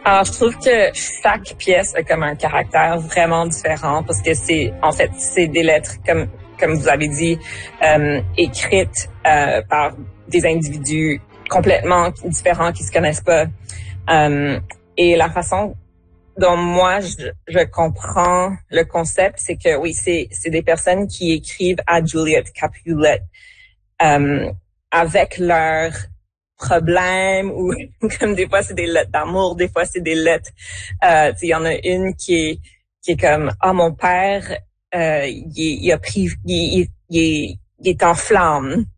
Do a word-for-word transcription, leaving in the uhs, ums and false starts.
Alors, je trouve que chaque pièce a comme un caractère vraiment différent parce que c'est, en fait, c'est des lettres, comme comme vous avez dit, euh, écrites euh, par des individus complètement différents qui se connaissent pas. Euh, et la façon dont moi je, je comprends le concept, c'est que oui, c'est c'est des personnes qui écrivent à Juliette Capulet euh, avec leurs problèmes ou comme des fois c'est des lettres d'amour, des fois c'est des lettres. Euh, il y en a une qui est qui est comme ah mon père euh, il, il a pris il, il, il, est, il est en flamme.